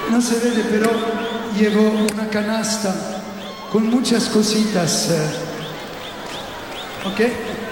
No se vede, pero llevo una canasta con muchas cositas. ¿Ok?